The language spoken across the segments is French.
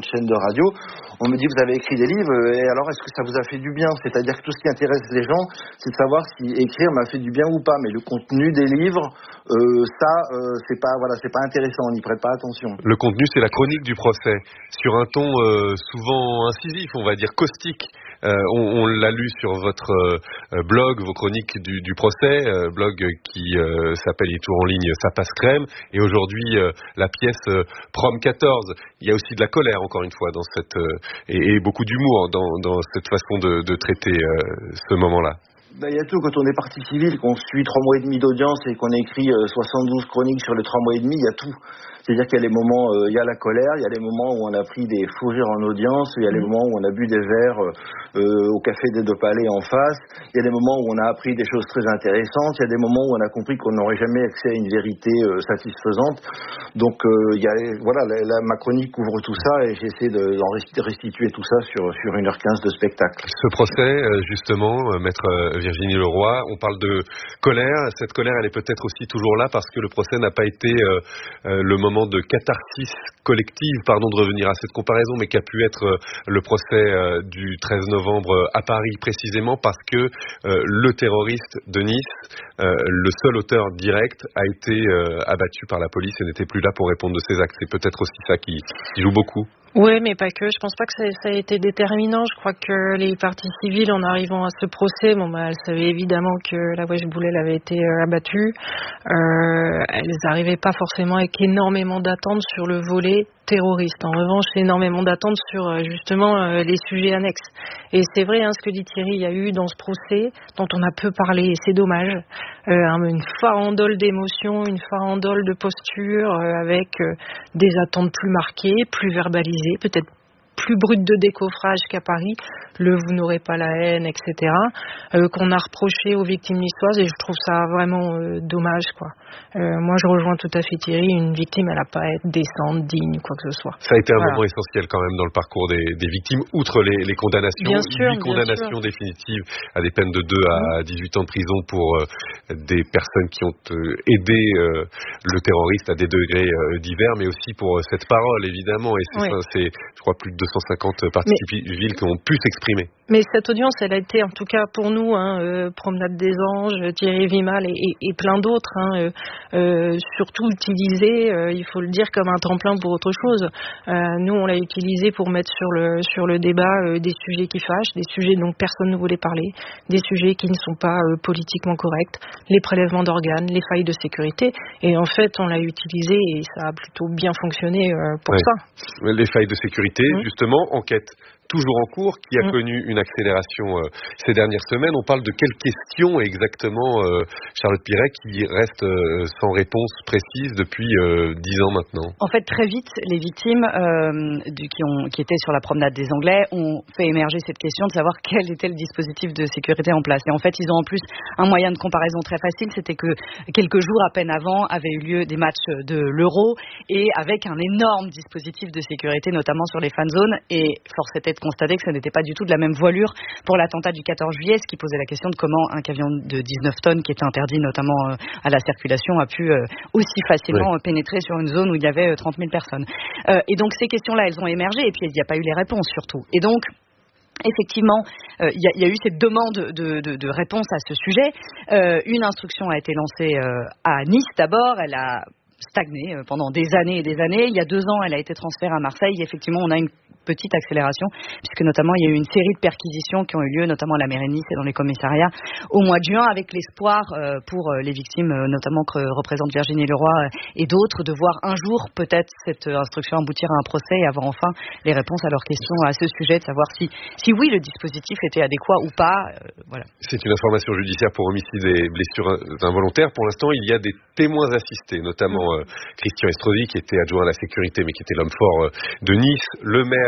votre chaîne de radio. On me dit, vous avez écrit des livres, et alors est-ce que ça vous a fait du bien? C'est-à-dire que tout ce qui intéresse les gens, c'est de savoir si écrire m'a fait du bien ou pas. Mais le contenu des livres, c'est pas intéressant, on n'y prête pas attention. Le contenu, c'est la chronique du procès, sur un ton souvent incisif, on va dire caustique. On l'a lu sur votre blog, vos chroniques du procès, blog qui s'appelle, il est toujours en ligne, Ça passe crème, et aujourd'hui la pièce Prom 14. Il y a aussi de la colère, encore une fois, dans cette et beaucoup d'humour dans cette façon de traiter ce moment-là. Il y a tout. Quand on est partie civile, qu'on suit 3 mois et demi d'audience et qu'on écrit 72 chroniques sur les 3 mois et demi, il y a tout. C'est-à-dire qu'il y a les moments, il y a la colère, il y a les moments où on a pris des fous rires en audience, il y a les moments où on a bu des verres au café des Deux Palais en face, il y a des moments où on a appris des choses très intéressantes, il y a des moments où on a compris qu'on n'aurait jamais accès à une vérité satisfaisante. Donc ma chronique couvre tout ça et j'essaie d'en restituer tout ça sur 1h15 de spectacle. Ce procès, justement, maître Virginie Leroy, on parle de colère. Cette colère, elle est peut-être aussi toujours là parce que le procès n'a pas été le moment de catharsis collective, pardon de revenir à cette comparaison, mais qu'a pu être le procès du 13 novembre à Paris, précisément parce que le terroriste de Nice, le seul auteur direct, a été abattu par la police et n'était plus là pour répondre de ses actes. C'est peut-être aussi ça qui joue beaucoup. Oui, mais pas que. Je pense pas que ça a été déterminant. Je crois que les parties civiles, en arrivant à ce procès, elles savaient évidemment que la Wesh Boulel avait été abattue. Elles n'arrivaient pas forcément avec énormément d'attentes sur le volet terroriste. En revanche, énormément d'attentes sur justement les sujets annexes. Et c'est vrai, ce que dit Thierry, il y a eu dans ce procès, dont on a peu parlé, et c'est dommage, une farandole d'émotions, une farandole de postures, avec des attentes plus marquées, plus verbalisées, peut-être plus brute de décoffrage qu'à Paris, le vous n'aurez pas la haine, etc., qu'on a reproché aux victimes niçoises, et je trouve ça vraiment dommage, quoi. Moi, je rejoins tout à fait Thierry, une victime, elle n'a pas à être décente, digne, quoi que ce soit. Ça a été un moment essentiel quand même dans le parcours des victimes, outre les condamnations, bien sûr, 8 condamnations définitives à des peines de 2 à 18 ans de prison pour des personnes qui ont aidé le terroriste à des degrés divers, mais aussi pour cette parole, évidemment, et c'est je crois, plus de 250 parties civiles qui ont pu s'exprimer. Mais cette audience, elle a été, en tout cas pour nous, Promenade des Anges, Thierry Vimal et plein d'autres, surtout utilisée, il faut le dire, comme un tremplin pour autre chose. Nous, on l'a utilisé pour mettre sur le débat des sujets qui fâchent, des sujets dont personne ne voulait parler, des sujets qui ne sont pas politiquement corrects, les prélèvements d'organes, les failles de sécurité. Et en fait, on l'a utilisé et ça a plutôt bien fonctionné pour ça. Les failles de sécurité, justement, enquête toujours en cours, qui a connu une accélération ces dernières semaines. On parle de quelles questions exactement, Charlotte Piret, qui restent sans réponse précise depuis 10 ans maintenant? En fait, très vite, les victimes qui étaient sur la promenade des Anglais ont fait émerger cette question de savoir quel était le dispositif de sécurité en place. Et en fait, ils ont en plus un moyen de comparaison très facile, c'était que quelques jours à peine avant avaient eu lieu des matchs de l'Euro, et avec un énorme dispositif de sécurité, notamment sur les fan zones, et force était de constater que ça n'était pas du tout de la même voilure pour l'attentat du 14 juillet, ce qui posait la question de comment un camion de 19 tonnes, qui était interdit notamment à la circulation, a pu aussi facilement pénétrer sur une zone où il y avait 30 000 personnes. Et donc ces questions-là, elles ont émergé, et puis il n'y a pas eu les réponses surtout. Et donc, effectivement, il y a eu cette demande de réponse à ce sujet. Une instruction a été lancée à Nice d'abord, elle a stagné pendant des années et des années. Il y a 2 ans, elle a été transférée à Marseille. Effectivement, on a une petite accélération, puisque notamment il y a eu une série de perquisitions qui ont eu lieu, notamment à la mairie de Nice et dans les commissariats au mois de juin, avec l'espoir pour les victimes, notamment que représente Virginie Leroy et d'autres, de voir un jour peut-être cette instruction aboutir à un procès et avoir enfin les réponses à leurs questions à ce sujet, de savoir si oui, le dispositif était adéquat ou pas. Voilà. C'est une information judiciaire pour homicide et blessures involontaires. Pour l'instant, il y a des témoins assistés, notamment Christian Estrosi, qui était adjoint à la sécurité, mais qui était l'homme fort de Nice, le maire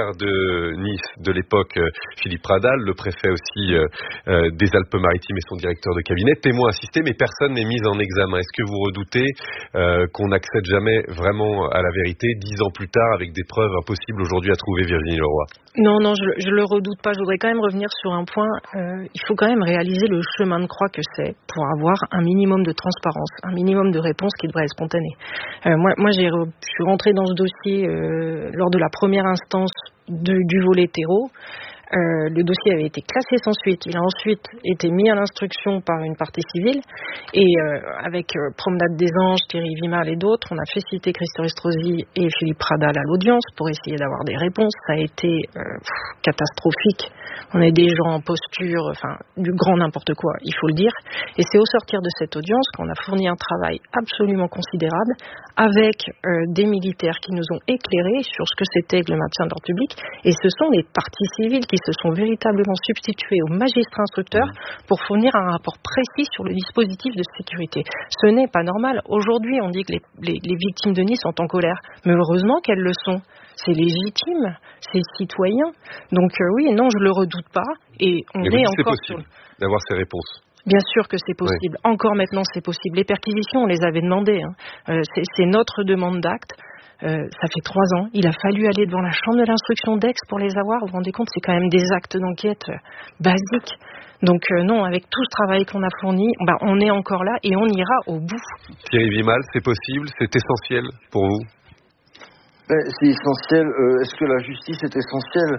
maire de Nice de l'époque, Philippe Pradal, le préfet aussi des Alpes-Maritimes et son directeur de cabinet, témoins assistés, mais personne n'est mis en examen. Est-ce que vous redoutez qu'on n'accède jamais vraiment à la vérité 10 ans plus tard avec des preuves impossibles aujourd'hui à trouver, Virginie Leroy? Non, je le redoute pas. Je voudrais quand même revenir sur un point. Il faut quand même réaliser le chemin de croix que c'est pour avoir un minimum de transparence, un minimum de réponses qui devrait être spontanées. Moi, je suis rentrée dans ce dossier lors de la première instance du volet terreau. Le dossier avait été classé sans suite. Il a ensuite été mis à l'instruction par une partie civile et avec Promenade des Anges, Thierry Vimal et d'autres, on a fait citer Christo Estrosi et Philippe Pradal à l'audience pour essayer d'avoir des réponses. Ça a été catastrophique. On est des gens en posture, du grand n'importe quoi, il faut le dire. Et c'est au sortir de cette audience qu'on a fourni un travail absolument considérable avec des militaires qui nous ont éclairés sur ce que c'était que le maintien de l'ordre public. Et ce sont les parties civiles qui se sont véritablement substitués aux magistrats instructeurs pour fournir un rapport précis sur le dispositif de sécurité. Ce n'est pas normal. Aujourd'hui, on dit que les victimes de Nice sont en colère. Mais heureusement qu'elles le sont. C'est légitime, c'est citoyen. Donc oui, non, je le redoute pas. Et on est encore possible d'avoir ces réponses. Bien sûr que c'est possible. Oui. Encore maintenant, c'est possible. Les perquisitions, on les avait demandées. C'est notre demande d'acte. Ça fait 3 ans. Il a fallu aller devant la chambre de l'instruction d'Aix pour les avoir. Vous vous rendez compte, c'est quand même des actes d'enquête basiques. Donc non, avec tout ce travail qu'on a fourni, on est encore là et on ira au bout. Thierry Vimal, c'est possible, c'est essentiel pour vous? C'est essentiel. Est-ce que la justice est essentielle?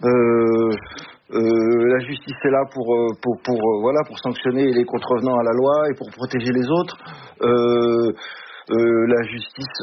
La justice est là pour sanctionner les contrevenants à la loi et pour protéger les autres. La justice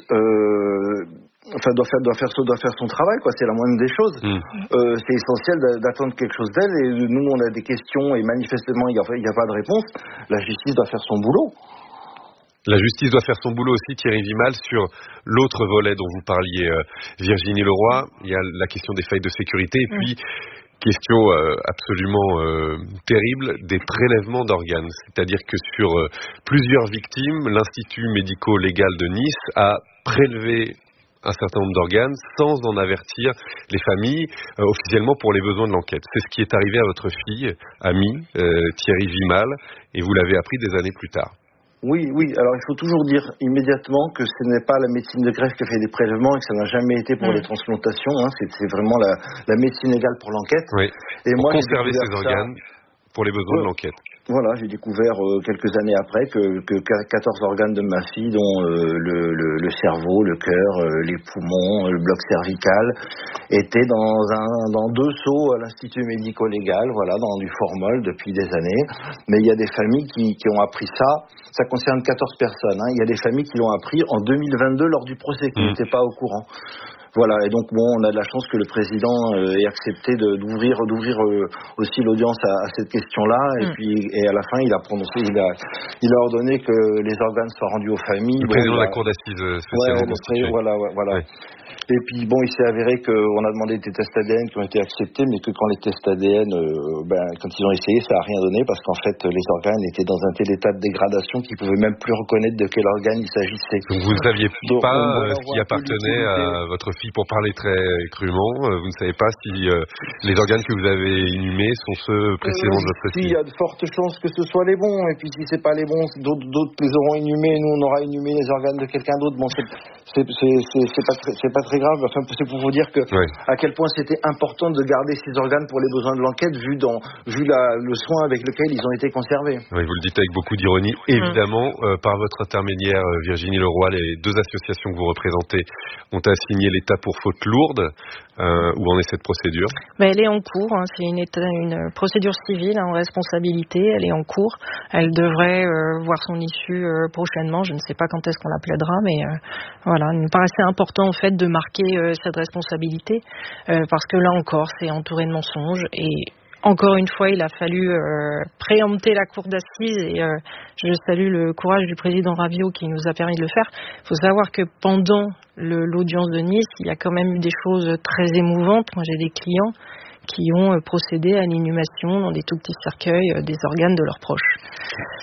doit faire son travail, quoi. C'est la moindre des choses. C'est essentiel d'attendre quelque chose d'elle. Et nous, on a des questions et manifestement, il n'y a pas de réponse. La justice doit faire son boulot. La justice doit faire son boulot aussi, Thierry Vimal, sur l'autre volet dont vous parliez, Virginie Leroy. Il y a la question des failles de sécurité et puis question absolument terrible des prélèvements d'organes. C'est-à-dire que sur plusieurs victimes, l'Institut médico-légal de Nice a prélevé un certain nombre d'organes sans en avertir les familles officiellement pour les besoins de l'enquête. C'est ce qui est arrivé à votre fille, amie, Thierry Vimal, et vous l'avez appris des années plus tard. Oui. Alors il faut toujours dire immédiatement que ce n'est pas la médecine de greffe qui fait des prélèvements et que ça n'a jamais été pour les transplantations. C'est vraiment la médecine légale pour l'enquête. Oui. Et pour conserver ces organes pour les besoins de l'enquête. Voilà, j'ai découvert quelques années après que 14 organes de ma fille, dont le cerveau, le cœur, les poumons, le bloc cervical, étaient dans 2 seaux à l'Institut médico-légal, dans du formol depuis des années. Mais il y a des familles qui ont appris ça. Ça concerne 14 personnes. Il y a des familles qui l'ont appris en 2022 lors du procès, qui n'étaient pas au courant. Voilà, et donc on a de la chance que le président ait accepté d'ouvrir aussi l'audience à cette question-là, et à la fin il a ordonné que les organes soient rendus aux familles. Le président de la Cour d'assises spécialement constituée. Voilà. Oui. Et puis il s'est avéré qu'on a demandé des tests ADN qui ont été acceptés, mais que quand les tests ADN, quand ils ont essayé, ça n'a rien donné, parce qu'en fait les organes étaient dans un tel état de dégradation qu'ils ne pouvaient même plus reconnaître de quel organe il s'agissait. Donc vous ne saviez pas ce qui appartenait à votre fille, pour parler très crûment. Vous ne savez pas si les organes que vous avez inhumés sont ceux précisément de votre fille. Il y a de fortes chances que ce soit les bons, et puis si c'est pas les bons, d'autres les auront inhumés, nous on aura inhumé les organes de quelqu'un d'autre. Bon, c'est pas très grave. Enfin, c'est pour vous dire que à quel point c'était important de garder ces organes pour les besoins de l'enquête, vu le soin avec lequel ils ont été conservés. Oui, vous le dites avec beaucoup d'ironie. Évidemment, par votre intermédiaire, Virginie Leroy, les 2 associations que vous représentez ont assigné l'État pour faute lourde. Où en est cette procédure? Elle est en cours. C'est une procédure civile en responsabilité. Elle est en cours. Elle devrait voir son issue prochainement. Je ne sais pas quand est-ce qu'on la plaidera, mais il me paraissait important en fait de marquer cette responsabilité parce que là encore, c'est entouré de mensonges et encore une fois, il a fallu préempter la cour d'assises et je salue le courage du président Raviot qui nous a permis de le faire. Il faut savoir que pendant l'audience de Nice, il y a quand même eu des choses très émouvantes. Moi, j'ai des clients qui ont procédé à l'inhumation dans des tout petits cercueils des organes de leurs proches.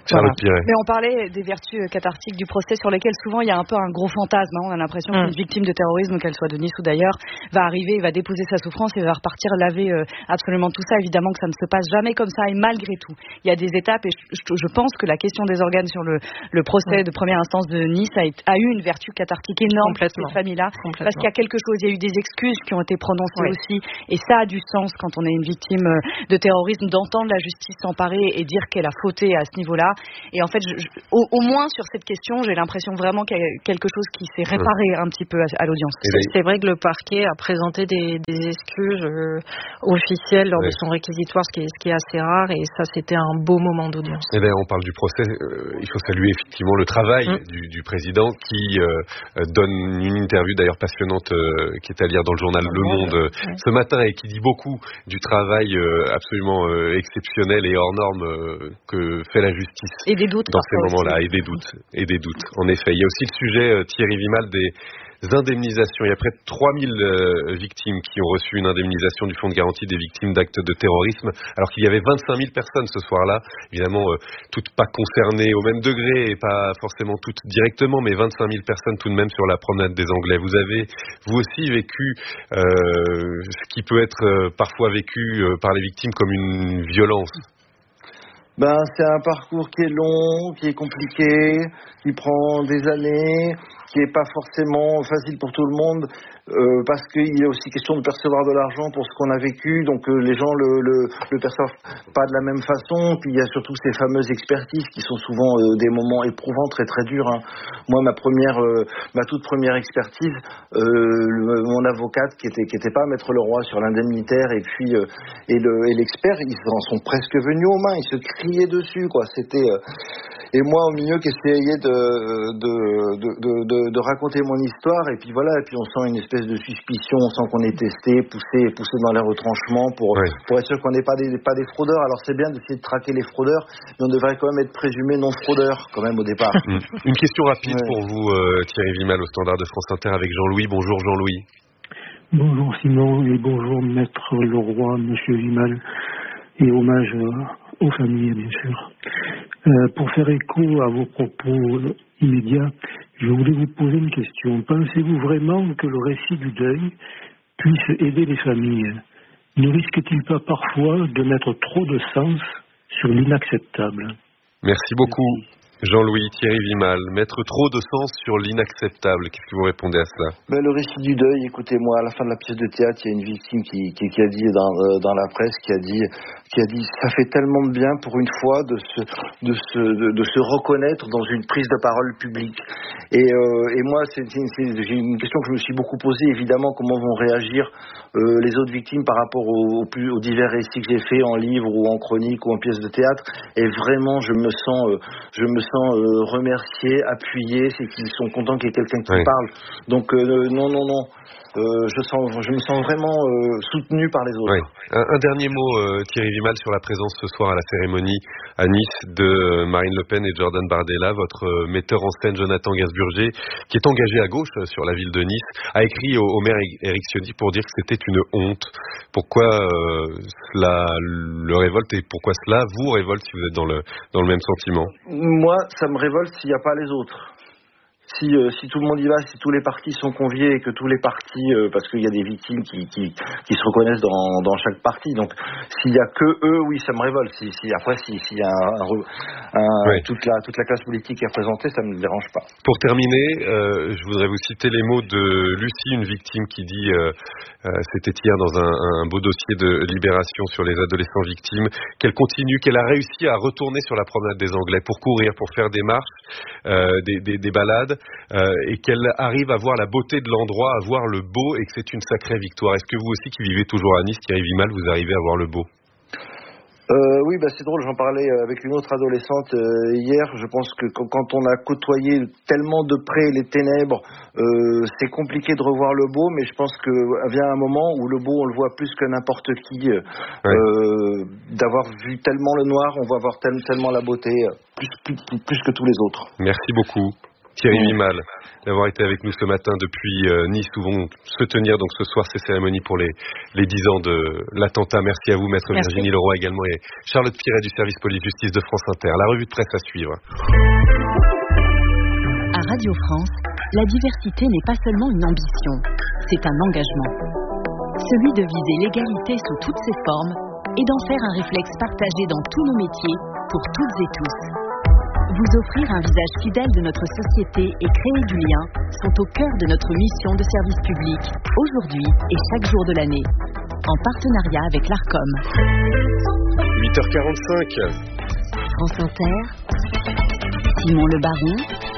Charlotte Piret. Mais on parlait des vertus cathartiques du procès sur lesquelles souvent il y a un peu un gros fantasme. On a l'impression qu'une victime de terrorisme, qu'elle soit de Nice ou d'ailleurs, va arriver, va déposer sa souffrance et va repartir laver absolument tout ça. Évidemment que ça ne se passe jamais comme ça et malgré tout, il y a des étapes et je pense que la question des organes sur le procès de première instance de Nice a eu une vertu cathartique énorme pour cette famille-là. Parce qu'il y a quelque chose, il y a eu des excuses qui ont été prononcées aussi et ça a du sens quand on est une victime de terrorisme d'entendre la justice s'emparer et dire qu'elle a fauté à ce niveau-là. Et en fait, au moins sur cette question, j'ai l'impression vraiment qu'il y a quelque chose qui s'est réparé un petit peu à l'audience. C'est vrai que le parquet a présenté des excuses officielles lors de son réquisitoire, ce qui est assez rare, et ça, c'était un beau moment d'audience. Et là, on parle du procès. Il faut saluer effectivement le travail du président qui donne une interview d'ailleurs passionnante qui est à lire dans le journal Le Monde ce matin et qui dit beaucoup du travail absolument exceptionnel et hors norme que fait la justice et des doutes dans ces moments-là et des doutes. En effet, il y a aussi le sujet Thierry Vimal des indemnisations. Il y a près de 3000 victimes qui ont reçu une indemnisation du Fonds de garantie des victimes d'actes de terrorisme, alors qu'il y avait 25 000 personnes ce soir-là, évidemment toutes pas concernées au même degré et pas forcément toutes directement, mais 25 000 personnes tout de même sur la promenade des Anglais. Vous avez vous aussi vécu ce qui peut être parfois vécu par les victimes comme une violence? C'est un parcours qui est long, qui est compliqué, qui prend des années, qui est pas forcément facile pour tout le monde, parce qu'il est aussi question de percevoir de l'argent pour ce qu'on a vécu, donc les gens le perçoivent pas de la même façon. Puis il y a surtout ces fameuses expertises qui sont souvent des moments éprouvants, très très durs. Moi, ma toute première expertise, mon avocate qui était pas Maître Leroy sur l'indemnitaire et puis et l'expert, ils en sont presque venus aux mains, ils se criaient dessus, quoi. C'était et moi au milieu qui essayais de raconter mon histoire, et puis voilà, et puis on sent une espèce de suspicion, on sent qu'on est testé, poussé dans les retranchements pour être sûr qu'on n'est pas des fraudeurs. Alors c'est bien d'essayer de traquer les fraudeurs, mais on devrait quand même être présumé non fraudeur quand même au départ. Une question rapide pour vous, Thierry Vimal, au Standard de France Inter avec Jean-Louis. Bonjour Jean-Louis. Bonjour Simon et bonjour Maître Leroy, Monsieur Vimal, et hommage aux familles bien sûr. Pour faire écho à vos propos immédiats, je voulais vous poser une question. Pensez-vous vraiment que le récit du deuil puisse aider les familles? Ne risque-t-il pas parfois de mettre trop de sens sur l'inacceptable? Merci beaucoup. Jean-Louis, Thierry Vimal, mettre trop de sens sur l'inacceptable. Qu'est-ce que vous répondez à cela? Le récit du deuil, écoutez-moi, à la fin de la pièce de théâtre, il y a une victime qui a dit dans la presse, qui a dit ça fait tellement de bien pour une fois de se reconnaître dans une prise de parole publique. Et moi, j'ai une question que je me suis beaucoup posée, évidemment, comment vont réagir les autres victimes par rapport aux divers récits que j'ai faits en livre ou en chronique ou en pièce de théâtre. Et vraiment, je me sens remercié, appuyé, c'est qu'ils sont contents qu'il y ait quelqu'un qui parle. Donc non. Je me sens vraiment soutenu par les autres. Un dernier mot, Thierry Vimal, sur la présence ce soir à la cérémonie à Nice de Marine Le Pen et Jordan Bardella. Votre metteur en scène Jonathan Gasburger, qui est engagé à gauche sur la ville de Nice, a écrit au maire Éric Ciotti pour dire que c'était une honte. Pourquoi cela le révolte et pourquoi cela vous révolte si vous êtes dans le même sentiment? Moi, ça me révolte s'il n'y a pas les autres. Si tout le monde y va, si tous les partis sont conviés et que tous les partis, parce qu'il y a des victimes qui se reconnaissent dans chaque parti, donc s'il y a que eux, oui, ça me révolte. S'il y a toute la classe politique est représentée, ça me dérange pas. Pour terminer, je voudrais vous citer les mots de Lucie, une victime qui dit, c'était hier dans un beau dossier de Libération sur les adolescents victimes, qu'elle a réussi à retourner sur la promenade des Anglais pour courir, pour faire des marches, des balades. Et qu'elle arrive à voir la beauté de l'endroit, à voir le beau, et que c'est une sacrée victoire. Est-ce que vous aussi qui vivez toujours à Nice, Thierry Vimal, vous arrivez à voir le beau? Oui, c'est drôle, j'en parlais avec une autre adolescente hier. Je pense que quand on a côtoyé tellement de près les ténèbres, c'est compliqué de revoir le beau, mais je pense que vient un moment où le beau, on le voit plus que n'importe qui. D'avoir vu tellement le noir, on va voir tellement la beauté, plus que tous les autres. Merci beaucoup. Thierry Vimal, d'avoir été avec nous ce matin depuis Nice, où vont se tenir donc ce soir ces cérémonies pour les 10 ans de l'attentat. Merci à vous, maître Virginie Leroy également, et Charlotte Piret du service police-justice de France Inter. La revue de presse à suivre. À Radio France, la diversité n'est pas seulement une ambition, c'est un engagement. Celui de viser l'égalité sous toutes ses formes et d'en faire un réflexe partagé dans tous nos métiers, pour toutes et tous. Vous offrir un visage fidèle de notre société et créer du lien sont au cœur de notre mission de service public, aujourd'hui et chaque jour de l'année, en partenariat avec l'ARCOM. 8h45. France Inter, Simon Le Baron,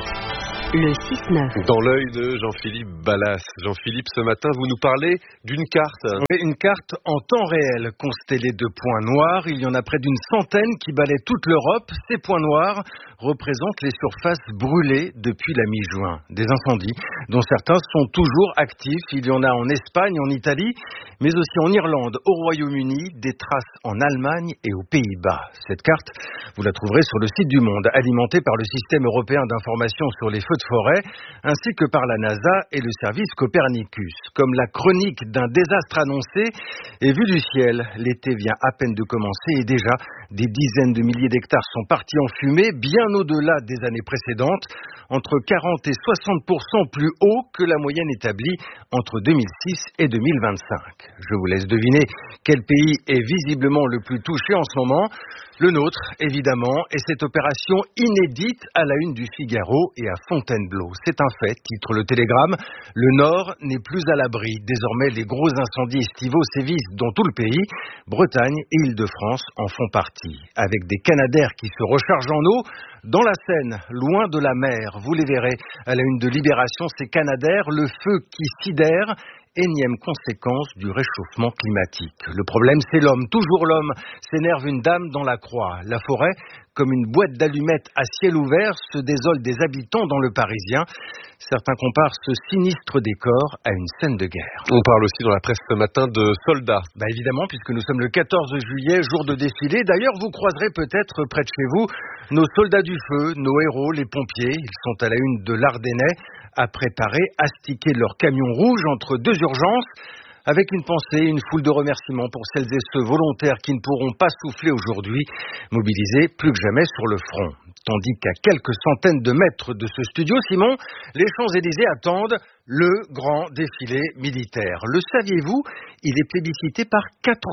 le 6-9. Dans l'œil de Jean-Philippe Ballas. Jean-Philippe, ce matin, vous nous parlez d'une carte. Une carte en temps réel, constellée de points noirs. Il y en a près d'une centaine qui balaient toute l'Europe. Ces points noirs représentent les surfaces brûlées depuis la mi-juin. Des incendies dont certains sont toujours actifs. Il y en a en Espagne, en Italie, mais aussi en Irlande, au Royaume-Uni, des traces en Allemagne et aux Pays-Bas. Cette carte, vous la trouverez sur le site du Monde, alimentée par le système européen d'information sur les feux de forêt, ainsi que par la NASA et le service Copernicus. Comme la chronique d'un désastre annoncé et vu du ciel, l'été vient à peine de commencer et déjà des dizaines de milliers d'hectares sont partis en fumée, bien au-delà des années précédentes, entre 40 et 60% plus haut que la moyenne établie entre 2006 et 2025. Je vous laisse deviner quel pays est visiblement le plus touché en ce moment. Le nôtre, évidemment, et cette opération inédite à la une du Figaro et à Fontainebleau. C'est un fait, titre le Télégramme. Le Nord n'est plus à l'abri. Désormais, les gros incendies estivaux sévissent dans tout le pays. Bretagne et Île-de-France en font partie. Avec des canadaires qui se rechargent en eau, dans la Seine, loin de la mer. Vous les verrez à la une de Libération, ces canadaires, le feu qui sidère. Énième conséquence du réchauffement climatique. Le problème, c'est l'homme. Toujours l'homme, s'énerve une dame dans la Croix. La forêt, comme une boîte d'allumettes à ciel ouvert, se désole des habitants dans le Parisien. Certains comparent ce sinistre décor à une scène de guerre. On parle aussi dans la presse ce matin de soldats. Évidemment, puisque nous sommes le 14 juillet, jour de défilé. D'ailleurs, vous croiserez peut-être près de chez vous nos soldats du feu, nos héros, les pompiers. Ils sont à la une de l'Ardennais, à préparer, astiquer leur camion rouge entre deux urgences, avec une pensée, une foule de remerciements pour celles et ceux volontaires qui ne pourront pas souffler aujourd'hui, mobilisés plus que jamais sur le front. Tandis qu'à quelques centaines de mètres de ce studio, Simon, les Champs-Élysées attendent le grand défilé militaire. Le saviez-vous? Il est plébiscité par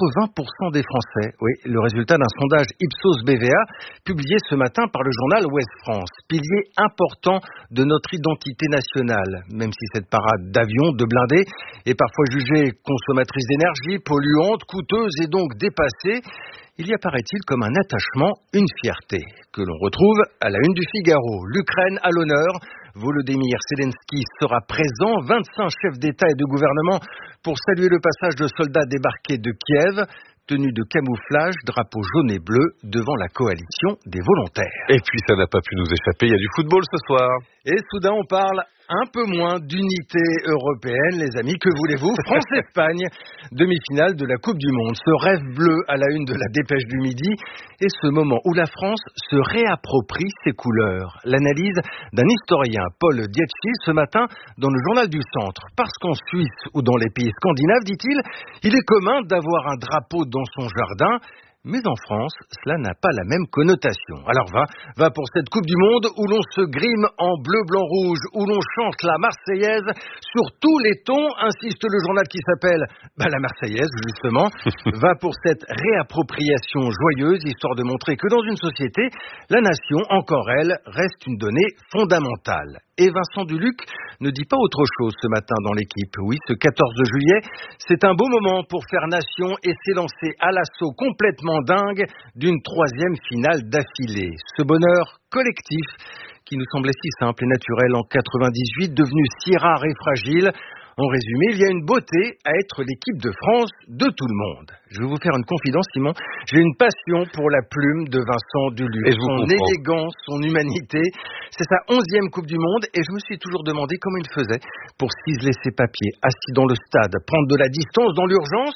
80% des Français. Oui, le résultat d'un sondage Ipsos BVA publié ce matin par le journal Ouest France. Pilier important de notre identité nationale, même si cette parade d'avions, de blindés, est parfois jugée consommatrice d'énergie, polluante, coûteuse et donc dépassée. Il y apparaît-il comme un attachement, une fierté, que l'on retrouve à la une du Figaro. L'Ukraine à l'honneur. Volodymyr Zelensky sera présent. 25 chefs d'État et de gouvernement pour saluer le passage de soldats débarqués de Kiev. Tenue de camouflage, drapeau jaune et bleu devant la coalition des volontaires. Et puis ça n'a pas pu nous échapper, il y a du football ce soir. Et soudain on parle un peu moins d'unité européenne, les amis, que voulez-vous? France-Espagne, demi-finale de la Coupe du Monde. Ce rêve bleu à la une de la Dépêche du Midi et ce moment où la France se réapproprie ses couleurs. L'analyse d'un historien, Paul Dietschi, ce matin dans le Journal du Centre. Parce qu'en Suisse ou dans les pays scandinaves, dit-il, il est commun d'avoir un drapeau dans son jardin. Mais en France, cela n'a pas la même connotation. Alors va pour cette Coupe du Monde où l'on se grime en bleu, blanc, rouge, où l'on chante la Marseillaise sur tous les tons, insiste le journal qui s'appelle la Marseillaise, justement. Va pour cette réappropriation joyeuse, histoire de montrer que dans une société, la nation, encore elle, reste une donnée fondamentale. Et Vincent Duluc ne dit pas autre chose ce matin dans l'équipe. Oui, ce 14 juillet, c'est un beau moment pour faire nation et s'élancer à l'assaut complètement dingue d'une troisième finale d'affilée. Ce bonheur collectif qui nous semblait si simple et naturel en 98, devenu si rare et fragile. En résumé, il y a une beauté à être l'équipe de France de tout le monde. Je vais vous faire une confidence, Simon. J'ai une passion pour la plume de Vincent Duluc. Son élégance, son humanité. C'est sa 11e Coupe du Monde et je me suis toujours demandé comment il faisait pour ciseler ses papiers, assis dans le stade, prendre de la distance dans l'urgence.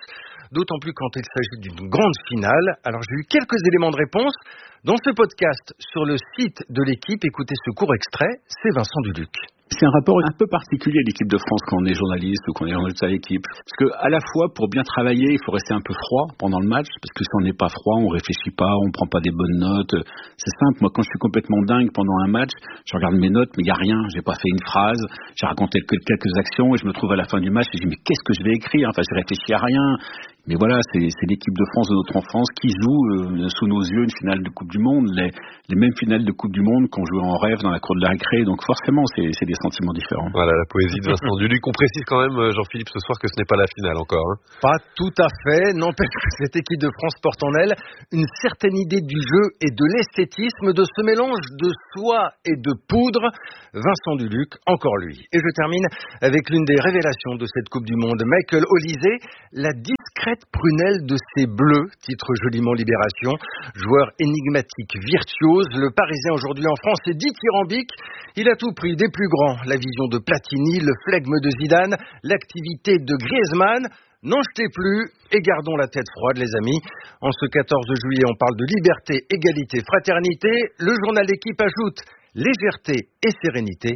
d'autant plus quand il s'agit d'une grande finale. Alors j'ai eu quelques éléments de réponse dans ce podcast sur le site de l'équipe. Écoutez ce court extrait, c'est Vincent Duluc. C'est un rapport un peu particulier à l'équipe de France quand on est journaliste ou quand on est journaliste à l'équipe. Parce que à la fois, pour bien travailler, il faut rester un peu froid pendant le match. Parce que si on n'est pas froid, on réfléchit pas, on prend pas des bonnes notes. C'est simple. Moi, quand je suis complètement dingue pendant un match, je regarde mes notes, mais il n'y a rien. J'ai pas fait une phrase. J'ai raconté quelques actions et je me trouve à la fin du match et je dis, mais qu'est-ce que je vais écrire? Enfin, je réfléchis à rien. Mais voilà, c'est l'équipe de France de notre enfance qui joue sous nos yeux une finale de Coupe du Monde, les mêmes finales de Coupe du Monde qu'on jouait en rêve dans la cour de la récré. Donc forcément, c'est des sentiments différents. Voilà, la poésie de Vincent Duluc. On précise quand même, Jean-Philippe, ce soir que ce n'est pas la finale encore. Hein. Pas tout à fait. N'empêche que cette équipe de France porte en elle une certaine idée du jeu et de l'esthétisme, de ce mélange de soie et de poudre. Vincent Duluc, encore lui. Et je termine avec l'une des révélations de cette Coupe du Monde, Michael Olise, la discrète prunelle de ses bleus, titre joliment Libération. Joueur énigmatique, virtuose, le Parisien aujourd'hui en France est dithyrambique. Il a tout pris des plus grands, la vision de Platini, le flegme de Zidane, l'activité de Griezmann. N'en jetez plus et gardons la tête froide, les amis. En ce 14 juillet, on parle de liberté, égalité, fraternité. Le journal L'équipe ajoute légèreté et sérénité.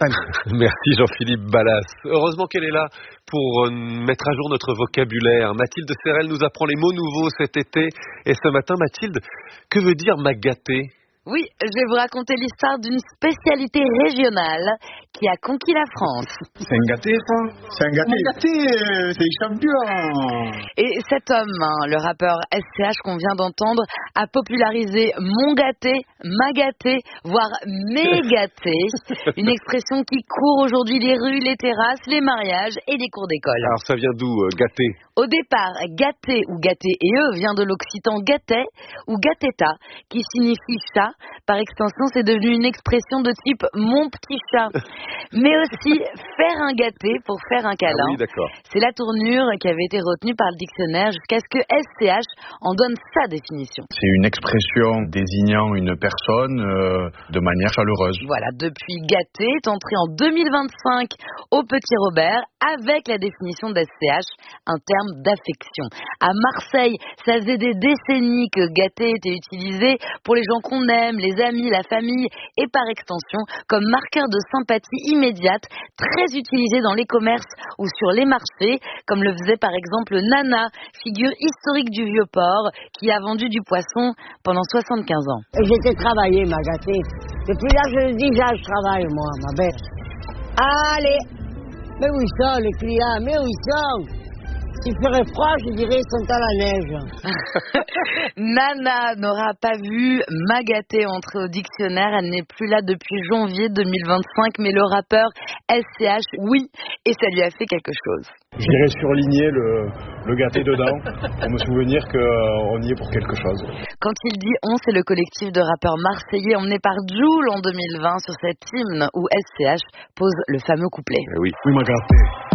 Merci Jean-Philippe Ballas. Heureusement qu'elle est là pour mettre à jour notre vocabulaire. Mathilde Serrel nous apprend les mots nouveaux cet été. Et ce matin, Mathilde, que veut dire m'agater ? Oui, je vais vous raconter l'histoire d'une spécialité régionale qui a conquis la France. C'est un gâté, ça. C'est un gâté, c'est champion. Et cet homme, le rappeur SCH qu'on vient d'entendre, a popularisé mon gâté, ma gâté, voire mes gâtés. Une expression qui court aujourd'hui les rues, les terrasses, les mariages et les cours d'école. Alors ça vient d'où, gâté ? Au départ, gâté ou gâté-e vient de l'occitan gâtet ou gâteta, qui signifie chat. Par extension, c'est devenu une expression de type mon petit chat. Mais aussi faire un gâté pour faire un câlin. Ah oui, d'accord. C'est la tournure qui avait été retenue par le dictionnaire jusqu'à ce que SCH en donne sa définition. C'est une expression désignant une personne de manière chaleureuse. Voilà, depuis gâté est entré en 2025 au Petit Robert avec la définition d'SCH, un terme d'affection. À Marseille, ça faisait des décennies que gâté était utilisé pour les gens qu'on aime, les amis, la famille et par extension comme marqueur de sympathie immédiate, très utilisé dans les commerces ou sur les marchés, comme le faisait par exemple Nana, figure historique du Vieux-Port, qui a vendu du poisson pendant 75 ans. J'étais travaillée, ma gâtée. Depuis l'âge de 10 ans, je travaille, moi, ma belle. Allez, mais où ils sont, les clients, mais où ils sont? S'il ferait froid, je dirais ils sont à la neige. Nana n'aura pas vu Magaté entrer au dictionnaire. Elle n'est plus là depuis janvier 2025, mais le rappeur SCH, oui, et ça lui a fait quelque chose. J'irais surligner le gâté dedans pour me souvenir qu'on y est pour quelque chose. Quand il dit on, c'est le collectif de rappeurs marseillais emmené par Jul en 2020 sur cet hymne où SCH pose le fameux couplet. Oui, Magaté.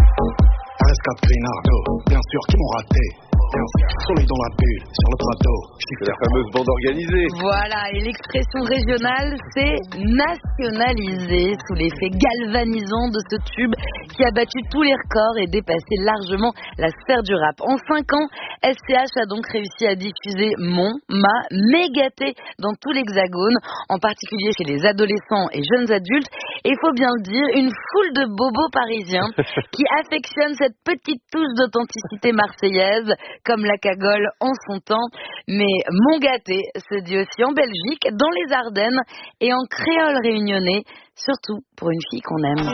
RS4 Grinardo, bien sûr qu'ils m'ont raté. Soleil dans la bulle, sur le plateau. C'est la fameuse bande organisée. Voilà, et l'expression régionale, c'est nationalisé sous l'effet galvanisant de ce tube qui a battu tous les records et dépassé largement la sphère du rap. En 5 ans, SCH a donc réussi à diffuser mes gâtés dans tout l'Hexagone, en particulier chez les adolescents et jeunes adultes. Et il faut bien le dire, une foule de bobos parisiens qui affectionnent cette petite touche d'authenticité marseillaise, comme la cagole en son temps. Mais mon gâté se dit aussi en Belgique, dans les Ardennes et en créole réunionnais, surtout pour une fille qu'on aime.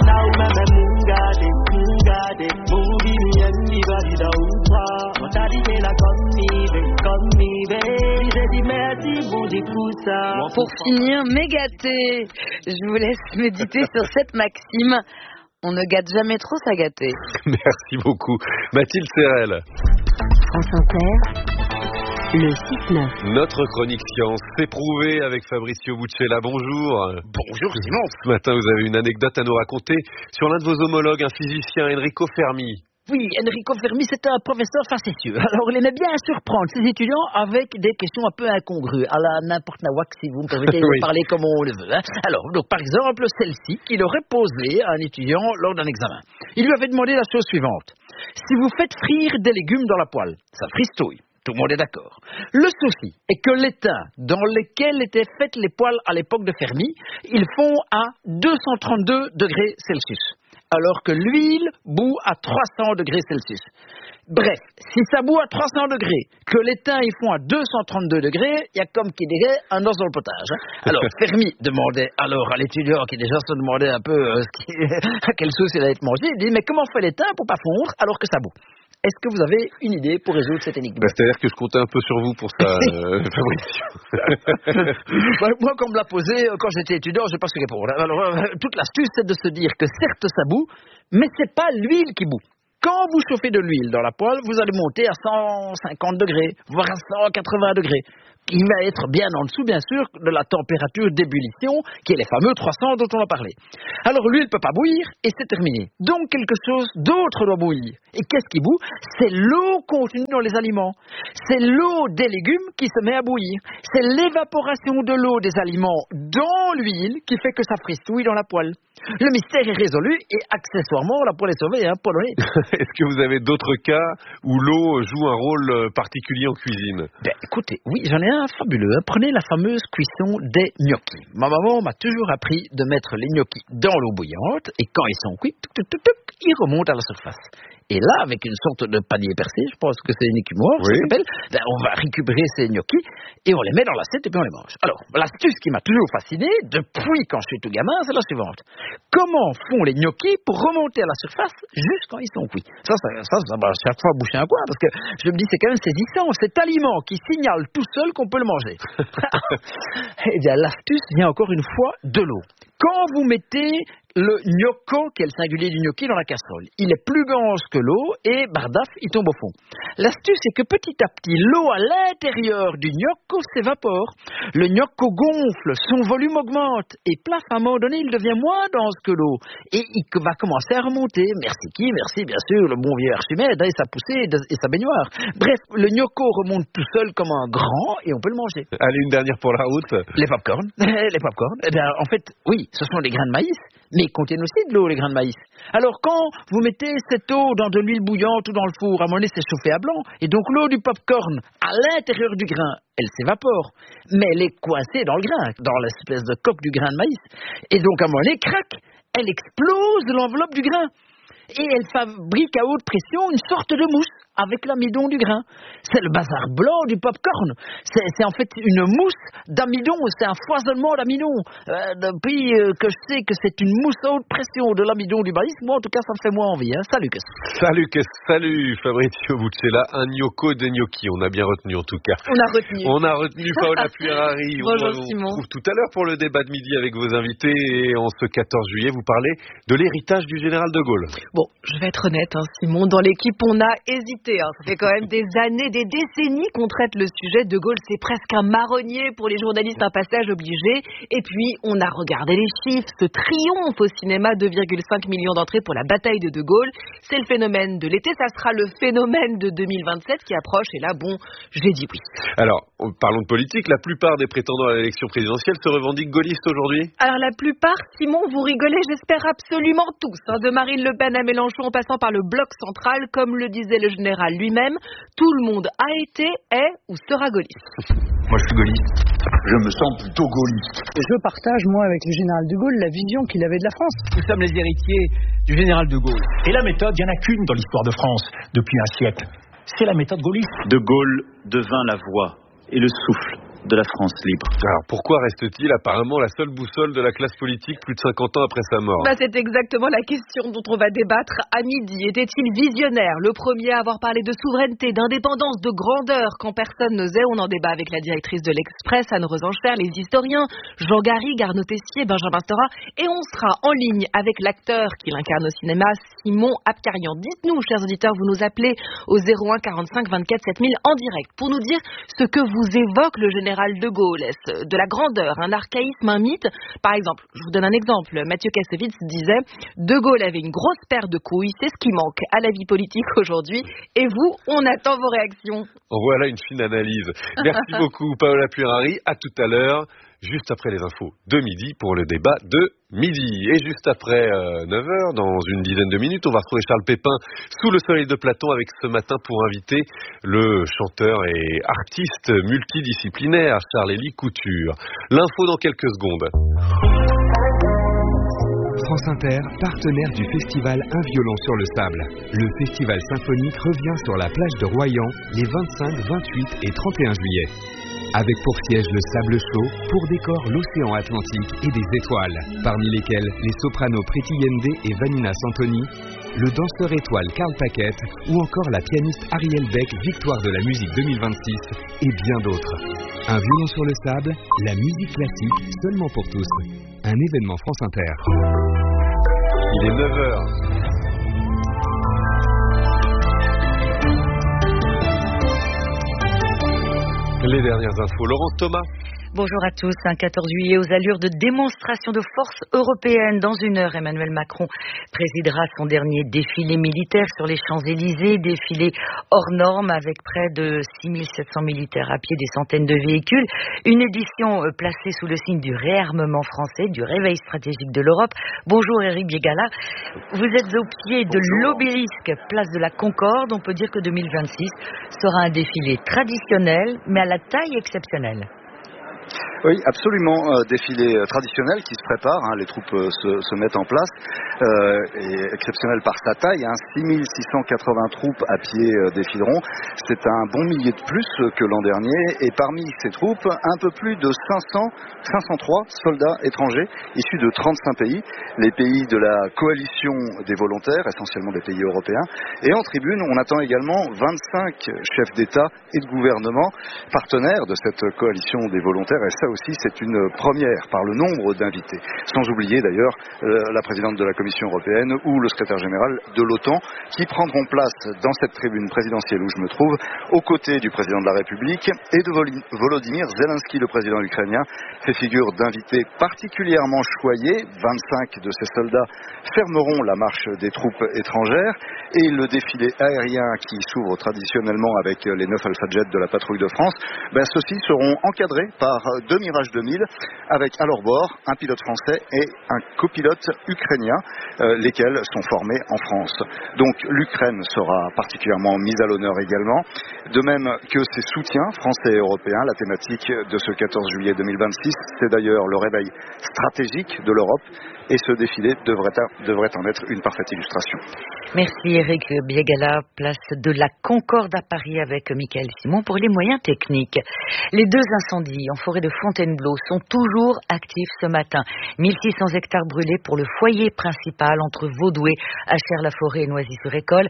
Pour finir, mes gâtés, je vous laisse méditer sur cette maxime. On ne gâte jamais trop sa gâtée. Merci beaucoup. Mathilde Serrel. France Inter, le 6-9. Notre chronique science s'est prouvée avec Fabrizio Buccella. Bonjour. Bonjour Simon. Ce matin, vous avez une anecdote à nous raconter sur l'un de vos homologues, un physicien, Enrico Fermi. Oui, Enrico Fermi, c'est un professeur facétieux. Alors, il aimait bien surprendre ses étudiants avec des questions un peu incongrues, à la n'importe nawak, si vous me permettez de parler comme on le veut. Hein. Alors, donc, par exemple, celle-ci qu'il aurait posée à un étudiant lors d'un examen. Il lui avait demandé la chose suivante. Si vous faites frire des légumes dans la poêle, ça fristouille. Tout le monde est d'accord. Le souci est que l'étain dans lequel étaient faites les poêles à l'époque de Fermi, ils font à 232 degrés Celsius, alors que l'huile bout à 300 degrés Celsius. Bref, si ça bout à 300 degrés, que l'étain ils font à 232 degrés, il y a comme qui dirait un os dans le potage. Alors, Fermi demandait alors à l'étudiant qui déjà se demandait un peu à quelle sauce il allait être mangé, il dit mais comment fait l'étain pour pas fondre alors que ça bout? Est-ce que vous avez une idée pour résoudre cette énigme? C'est-à-dire que je comptais un peu sur vous pour ça, Fabricio. Moi, quand on me l'a posé, quand j'étais étudiant, je ne sais pas ce que répondre. Alors, toute l'astuce, c'est de se dire que certes, ça bout, mais ce n'est pas l'huile qui bout. Quand vous chauffez de l'huile dans la poêle, vous allez monter à 150 degrés, voire à 180 degrés. Qui va être bien en dessous, bien sûr, de la température d'ébullition, qui est les fameux 300 dont on a parlé. Alors l'huile ne peut pas bouillir, et c'est terminé. Donc quelque chose d'autre doit bouillir. Et qu'est-ce qui bout? C'est l'eau contenue dans les aliments. C'est l'eau des légumes qui se met à bouillir. C'est l'évaporation de l'eau des aliments dans l'huile qui fait que ça fristouille dans la poêle. Le mystère est résolu, et accessoirement, la poêle est sauvée, hein, polonais. Est-ce que vous avez d'autres cas où l'eau joue un rôle particulier en cuisine? Écoutez, oui, j'en ai un fabuleux. Prenez la fameuse cuisson des gnocchis. Ma maman m'a toujours appris de mettre les gnocchis dans l'eau bouillante et quand ils sont cuits, ils remontent à la surface. Et là, avec une sorte de panier percé, je pense que c'est une écumoire, ça s'appelle, on va récupérer ces gnocchis et on les met dans l'assiette et puis on les mange. Alors, l'astuce qui m'a toujours fasciné, depuis quand je suis tout gamin, c'est la suivante. Comment font les gnocchis pour remonter à la surface juste quand ils sont cuits? Ça va à chaque fois boucher un coin parce que je me dis, c'est quand même saisissant, cet aliment qui signale tout seul qu'on peut le manger. Eh bien, l'astuce vient encore une fois de l'eau. Quand vous mettez le gnocco, qui est le singulier du gnocchi, dans la casserole, il est plus dense que l'eau et bardaf, il tombe au fond. L'astuce est que petit à petit, l'eau à l'intérieur du gnocco s'évapore. Le gnocco gonfle, son volume augmente et plaf, à un moment donné, il devient moins dense que l'eau. Et il va commencer à remonter. Merci qui? Merci bien sûr le bon vieux Archimède et sa poussée et sa baignoire. Bref, le gnocco remonte tout seul comme un grand et on peut le manger. Allez, une dernière pour la route. Les pop-corn. Les pop-corn. Eh bien, en fait, oui, ce sont des grains de maïs, mais ils contiennent aussi de l'eau, les grains de maïs. Alors, quand vous mettez cette eau dans de l'huile bouillante ou dans le four, à un moment donné, c'est chauffé à blanc. Et donc, l'eau du pop-corn, à l'intérieur du grain, elle s'évapore. Mais elle est coincée dans le grain, dans l'espèce de coque du grain de maïs. Et donc, à un moment donné, crac, elle explose de l'enveloppe du grain. Et elle fabrique à haute pression une sorte de mousse avec l'amidon du grain. C'est le bazar blanc du pop-corn. C'est en fait une mousse d'amidon, c'est un foisonnement d'amidon. Depuis que je sais que c'est une mousse à haute pression de l'amidon du maïs, moi en tout cas ça me fait moins envie. Hein. Salut Salut Fabrizio Buccella, un gnocco des gnocchis, on a bien retenu en tout cas. On a retenu Paola Puerari. Bonjour on Simon. On retrouve tout à l'heure pour le débat de midi avec vos invités et en ce 14 juillet vous parlez de l'héritage du général de Gaulle. Bon, je vais être honnête Simon, dans l'équipe on a hésité. Ça fait quand même des années, des décennies qu'on traite le sujet. De Gaulle, c'est presque un marronnier pour les journalistes, un passage obligé. Et puis, on a regardé les chiffres. Ce triomphe au cinéma, 2,5 millions d'entrées pour la bataille de Gaulle. C'est le phénomène de l'été. Ça sera le phénomène de 2027 qui approche. Et là, bon, j'ai dit oui. Alors, parlons de politique. La plupart des prétendants à l'élection présidentielle se revendiquent gaullistes aujourd'hui? Alors, la plupart, Simon, vous rigolez, j'espère absolument tous. De Marine Le Pen à Mélenchon, en passant par le bloc central, comme le disait le général lui-même, tout le monde a été, est ou sera gaulliste. Moi je suis gaulliste, je me sens plutôt gaulliste. Je partage moi avec le général de Gaulle la vision qu'il avait de la France. Nous sommes les héritiers du général de Gaulle. Et la méthode, il n'y en a qu'une dans l'histoire de France depuis un siècle. C'est la méthode gaulliste. De Gaulle devint la voix et le souffle de la France libre. Alors pourquoi reste-t-il apparemment la seule boussole de la classe politique plus de 50 ans après sa mort? C'est exactement la question dont on va débattre à midi. Était-il visionnaire, le premier à avoir parlé de souveraineté, d'indépendance, de grandeur quand personne n'osait? On en débat avec la directrice de l'Express, Anne Rosencher, les historiens Jean Garrigue, Arnaud Tessier, Benjamin Stora, et on sera en ligne avec l'acteur qui l'incarne au cinéma, Simon Abkarian. Dites-nous, chers auditeurs, vous nous appelez au 01 45 24 7000 en direct pour nous dire ce que vous évoque le général de Gaulle. Est-ce de la grandeur, un archaïsme, un mythe? Par exemple, je vous donne un exemple. Mathieu Kassovitz disait « De Gaulle avait une grosse paire de couilles, c'est ce qui manque à la vie politique aujourd'hui. » Et vous, on attend vos réactions. Voilà une fine analyse. Merci beaucoup Paola Puerari. À tout à l'heure. juste après les infos de midi pour le débat de midi. Et juste après 9h, dans une dizaine de minutes, on va retrouver Charles Pépin sous le soleil de Platon avec ce matin pour inviter le chanteur et artiste multidisciplinaire Charles-Élie Couture. L'info dans quelques secondes. France Inter, partenaire du festival Un violon sur le sable. Le festival symphonique revient sur la plage de Royan les 25, 28 et 31 juillet. Avec pour siège le sable chaud, pour décor l'océan Atlantique et des étoiles, parmi lesquelles les sopranos Preti Yende et Vanina Santoni, le danseur étoile Karl Paquette ou encore la pianiste Ariel Beck, victoire de la musique 2026 et bien d'autres. Un violon sur le sable, la musique classique seulement pour tous. Un événement France Inter. Il est 9h. Les dernières infos, Laurent Thomas. Bonjour à tous. Un 14 juillet aux allures de démonstration de force européenne. Dans une heure, Emmanuel Macron présidera son dernier défilé militaire sur les Champs-Élysées. Défilé hors norme avec près de 6700 militaires à pied, des centaines de véhicules. Une édition placée sous le signe du réarmement français, du réveil stratégique de l'Europe. Bonjour Éric Biégala. Vous êtes au pied de l'obélisque, place de la Concorde. On peut dire que 2026 sera un défilé traditionnel, mais à la taille exceptionnelle. Oui, absolument. Défilé traditionnel qui se prépare. Les troupes se mettent en place. Et exceptionnel par sa taille. 6680 troupes à pied défileront. C'est un bon millier de plus que l'an dernier. Et parmi ces troupes, un peu plus de 503 soldats étrangers issus de 35 pays. Les pays de la coalition des volontaires, essentiellement des pays européens. Et en tribune, on attend également 25 chefs d'État et de gouvernement partenaires de cette coalition des volontaires. Et ça aussi, c'est une première par le nombre d'invités. Sans oublier d'ailleurs la présidente de la Commission européenne ou le secrétaire général de l'OTAN qui prendront place dans cette tribune présidentielle où je me trouve, aux côtés du président de la République et de Volodymyr Zelensky, le président ukrainien, fait figure d'invités particulièrement choyés. 25 de ces soldats fermeront la marche des troupes étrangères et le défilé aérien qui s'ouvre traditionnellement avec les 9 Alpha Jets de la patrouille de France, ceux-ci seront encadrés par 2 Mirage 2000 avec à leur bord un pilote français et un copilote ukrainien, lesquels sont formés en France. Donc l'Ukraine sera particulièrement mise à l'honneur également, de même que ses soutiens français et européens. La thématique de ce 14 juillet 2026, c'est d'ailleurs le réveil stratégique de l'Europe et ce défilé devrait en être une parfaite illustration. Merci Éric Biégala, place de la Concorde à Paris avec Michael Simon pour les moyens techniques. Les 2 incendies en forêt de Fontainebleau sont toujours actifs ce matin. 1600 hectares brûlés pour le foyer principal entre Vaudoué, Achères-la-Forêt et Noisy-sur-École.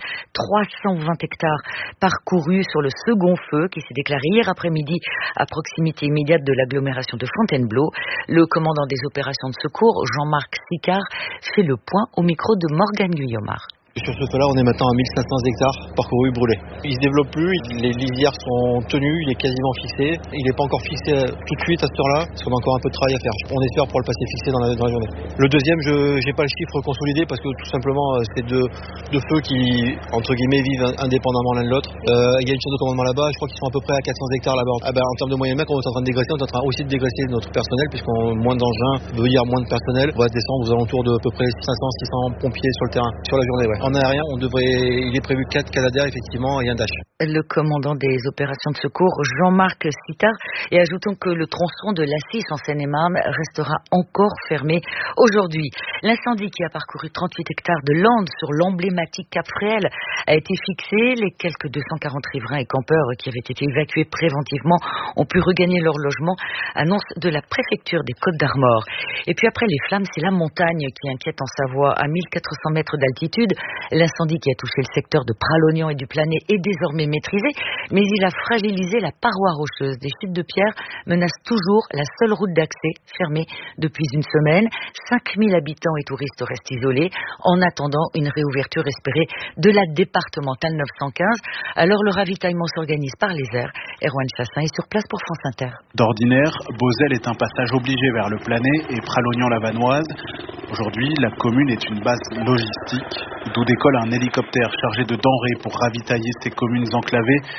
320 hectares parcourus sur le second feu qui s'est déclaré hier après-midi à proximité immédiate de l'agglomération de Fontainebleau. Le commandant des opérations de secours, Jean-Marc Sicard, fait le point au micro de Morgane Guillomard. Sur ce feu-là, on est maintenant à 1500 hectares parcourus brûlés. Il se développe plus, les lisières sont tenues, il est quasiment fixé. Il n'est pas encore fixé tout de suite à cette heure-là, parce qu'on a encore un peu de travail à faire. On espère pour le passer fixé dans la journée. Le deuxième, je n'ai pas le chiffre consolidé parce que tout simplement, c'est deux feux qui, entre guillemets, vivent indépendamment l'un de l'autre. Il y a une chaîne de commandement là-bas, je crois qu'ils sont à peu près à 400 hectares là-bas. En termes de moyens mètres, on est en train de dégraisser, on est en train aussi de dégraisser notre personnel, puisqu'on moins d'engins veut dire moins de personnel. On va descendre aux alentours de à peu près 500-600 pompiers sur le terrain, sur la journée. Ouais. En aérien, il est prévu 4 Canadair effectivement et un Dash. Le commandant des opérations de secours, Jean-Marc Sicard, et ajoutons que le tronçon de l'A6 en Seine-et-Marne restera encore fermé aujourd'hui. L'incendie qui a parcouru 38 hectares de Landes sur l'emblématique Cap Fréhel a été fixé. Les quelques 240 riverains et campeurs qui avaient été évacués préventivement ont pu regagner leur logement, annonce de la préfecture des Côtes-d'Armor. Et puis après les flammes, c'est la montagne qui inquiète en Savoie. À 1400 mètres d'altitude, l'incendie qui a touché le secteur de Pralognan et du Planet est désormais maîtrisé, mais il a fragilisé la paroi rocheuse. Des chutes de pierre menacent toujours la seule route d'accès, fermée depuis une semaine. 5000 habitants et touristes restent isolés en attendant une réouverture espérée de la départementale 915. Alors le ravitaillement s'organise par les airs. Erwan Chassin est sur place pour France Inter. D'ordinaire, Beauzelle est un passage obligé vers le Planet et Pralognan-la-Vanoise. Aujourd'hui, la commune est une base logistique, d'où décolle un hélicoptère chargé de denrées pour ravitailler ces communes enclavées.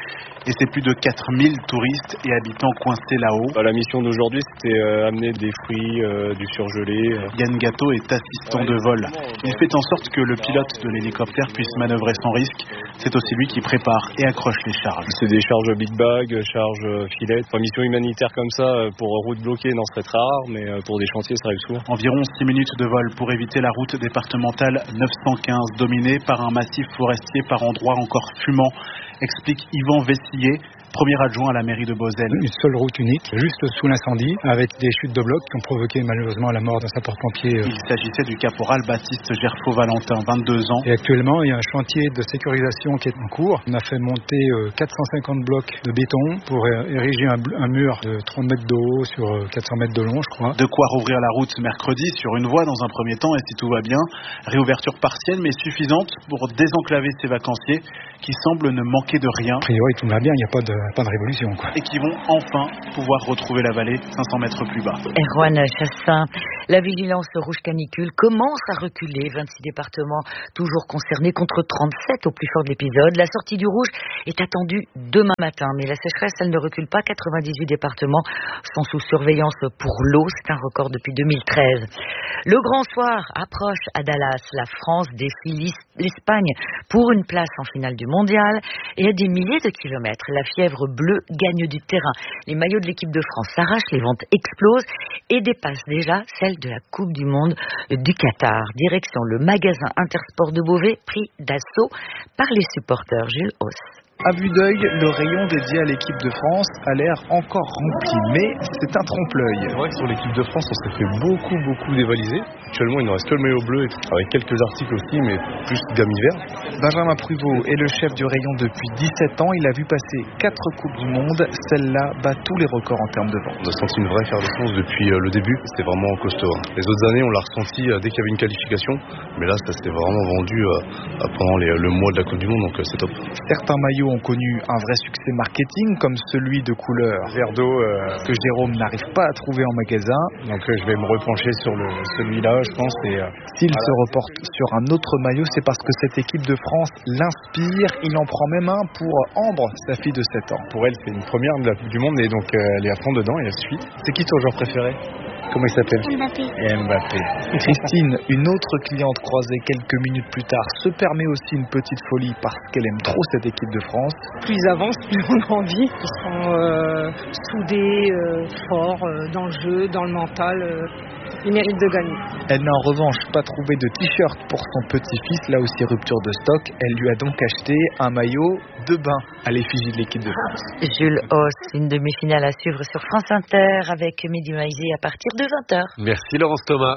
et c'est plus de 4000 touristes et habitants coincés là-haut. La mission d'aujourd'hui, c'était amener des fruits, du surgelé. Yann Gâteau est assistant de vol. Il fait en sorte que le pilote de l'hélicoptère puisse manœuvrer sans risque. C'est aussi lui qui prépare et accroche les charges. C'est des charges big bag, charges filet. Pour une mission humanitaire comme ça, pour route bloquée, non, ce serait très rare, mais pour des chantiers, ça arrive souvent. Environ 6 minutes de vol pour éviter la route départementale 915 dominée par un massif forestier par endroits encore fumant, explique Yvan Vessillier, premier adjoint à la mairie de Beauzelle. Une seule route unique, juste sous l'incendie, avec des chutes de blocs qui ont provoqué malheureusement la mort d'un sapeur-pompier. Il s'agissait du caporal Baptiste Gerfaux-Valentin, 22 ans. Et actuellement, il y a un chantier de sécurisation qui est en cours. On a fait monter 450 blocs de béton pour ériger un mur de 30 mètres de haut sur 400 mètres de long, je crois. De quoi rouvrir la route mercredi sur une voie dans un premier temps, et si tout va bien, réouverture partielle mais suffisante pour désenclaver ces vacanciers qui semblent ne manquer de rien. A priori, tout va bien, il n'y a pas de révolution, quoi. Et qui vont enfin pouvoir retrouver la vallée 500 mètres plus bas. Erwan Chassin, la vigilance rouge canicule commence à reculer. 26 départements toujours concernés contre 37 au plus fort de l'épisode. La sortie du rouge est attendue demain matin. Mais la sécheresse, elle ne recule pas. 98 départements sont sous surveillance pour l'eau. C'est un record depuis 2013. Le grand soir approche à Dallas. La France défie l'Espagne pour une place en finale du mondial. Et à des milliers de kilomètres, la fièvre bleue gagne du terrain. Les maillots de l'équipe de France s'arrachent, les ventes explosent et dépassent déjà celles de la Coupe du Monde du Qatar. Direction le magasin Intersport de Beauvais, pris d'assaut par les supporters. Jules Hauss. À vue d'œil, le rayon dédié à l'équipe de France a l'air encore rempli, mais c'est un trompe-l'œil. C'est vrai que sur l'équipe de France, on s'est fait beaucoup dévaliser. Actuellement, il nous reste que le maillot bleu, avec quelques articles aussi, mais plus gamme hiver. Benjamin Pruvot est le chef du rayon depuis 17 ans. Il a vu passer 4 Coupes du Monde. Celle-là bat tous les records en termes de vente. On a senti une vraie effervescence depuis le début. C'était vraiment costaud. Les autres années, on l'a ressenti dès qu'il y avait une qualification. Mais là, ça s'est vraiment vendu pendant le mois de la Coupe du Monde, donc c'est top. Certains maillots ont connu un vrai succès marketing, comme celui de couleur vert d'eau que Jérôme n'arrive pas à trouver en magasin. Donc je vais me repencher sur celui-là, je pense. S'il se reporte sur un autre maillot, c'est parce que cette équipe de France l'inspire. Il en prend même un pour Ambre, sa fille de 7 ans. Pour elle, c'est une première de la Coupe du Monde et donc elle est à fond dedans et elle suit. C'est qui ton joueur préféré ? Comment il s'appelle ? Mbappé. Christine, une autre cliente croisée quelques minutes plus tard, se permet aussi une petite folie parce qu'elle aime trop cette équipe de France. Plus ils avancent, plus on a envie. Ils sont soudés, forts dans le jeu, dans le mental. Ils méritent de gagner. Elle n'a en revanche pas trouvé de t-shirt pour son petit-fils, là aussi rupture de stock. Elle lui a donc acheté un maillot de bain à l'effigie de l'équipe de France. Jules Hauss, une demi-finale à suivre sur France Inter avec Mehdi Maïzé à partir de 20h. Merci Laurence Thomas.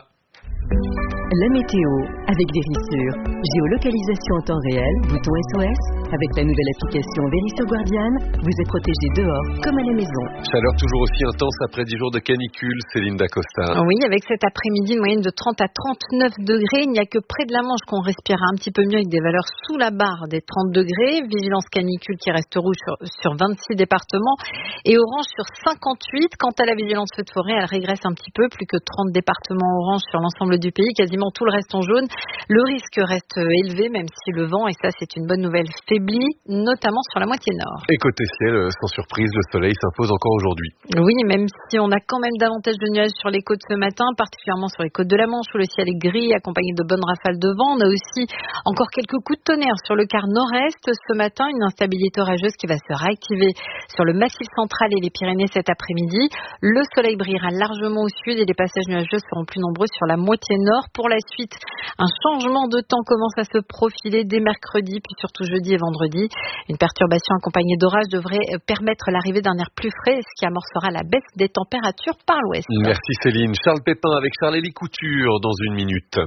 La météo avec Vérissure. Géolocalisation en temps réel, bouton SOS. Avec la nouvelle application Vérissure Guardian, vous êtes protégé dehors comme à la maison. Chaleur toujours aussi intense après 10 jours de canicule, Céline Dacosta. Oui, avec cet après-midi une moyenne de 30 à 39 degrés. Il n'y a que près de la Manche qu'on respirera un petit peu mieux avec des valeurs sous la barre des 30 degrés. Vigilance canicule qui reste rouge sur 26 départements et orange sur 58. Quant à la vigilance feu de forêt, elle régresse un petit peu. Plus que 30 départements orange sur l'ensemble du pays. Quasiment tout le reste en jaune. Le risque reste élevé, même si le vent, et ça c'est une bonne nouvelle, faiblit, notamment sur la moitié nord. Et côté ciel, sans surprise, le soleil s'impose encore aujourd'hui. Oui, même si on a quand même davantage de nuages sur les côtes ce matin, particulièrement sur les côtes de la Manche où le ciel est gris, accompagné de bonnes rafales de vent. On a aussi encore quelques coups de tonnerre sur le quart nord-est ce matin, une instabilité orageuse qui va se réactiver sur le massif central et les Pyrénées cet après-midi. Le soleil brillera largement au sud et les passages nuageux seront plus nombreux sur la moitié nord. Pour la suite, un changement de temps commence à se profiler dès mercredi, puis surtout jeudi et vendredi. Une perturbation accompagnée d'orage devrait permettre l'arrivée d'un air plus frais, ce qui amorcera la baisse des températures par l'ouest. Merci Céline. Charles Pépin avec Charles-Élie Couture dans une minute.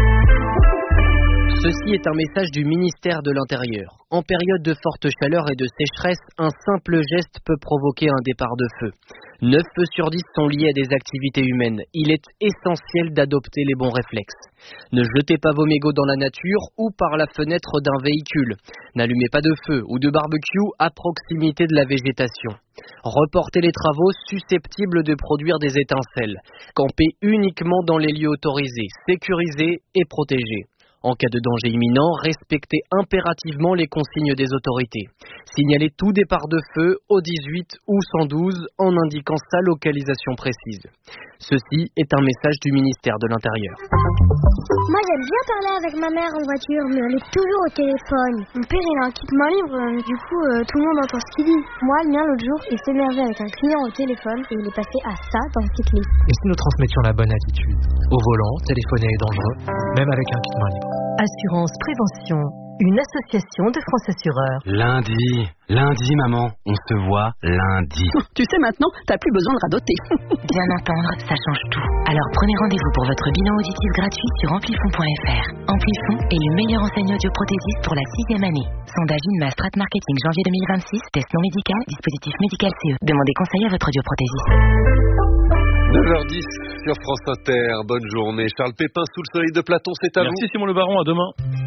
Ceci est un message du ministère de l'Intérieur. En période de forte chaleur et de sécheresse, un simple geste peut provoquer un départ de feu. 9 feux sur 10 sont liés à des activités humaines. Il est essentiel d'adopter les bons réflexes. Ne jetez pas vos mégots dans la nature ou par la fenêtre d'un véhicule. N'allumez pas de feu ou de barbecue à proximité de la végétation. Reportez les travaux susceptibles de produire des étincelles. Campez uniquement dans les lieux autorisés, sécurisés et protégés. En cas de danger imminent, respectez impérativement les consignes des autorités. Signalez tout départ de feu au 18 ou 112 en indiquant sa localisation précise. Ceci est un message du ministère de l'Intérieur. Moi j'aime bien parler avec ma mère en voiture, mais elle est toujours au téléphone. Mon père il a un kit main libre, du coup tout le monde entend ce qu'il dit. Moi le mien l'autre jour il s'est énervé avec un client au téléphone et il est passé à ça dans le cycliste. Et si nous transmettions la bonne attitude? Au volant, téléphoner est dangereux, même avec un kit main libre. Assurance Prévention, une association de France Assureurs. Lundi, maman, on se voit lundi. Tu sais maintenant, t'as plus besoin de radoter. Bien entendre, ça change tout. Alors prenez rendez-vous pour votre bilan auditif gratuit sur amplifon.fr. Amplifon est le meilleur enseignant audioprothésiste pour la 6e année. Sondage INMA Strat Marketing janvier 2026, test non médical, dispositif médical CE. Demandez conseil à votre audioprothésiste. 9h10 sur France Inter, bonne journée. Charles Pépin sous le soleil de Platon, c'est à vous. Merci Simon Le Baron, à demain.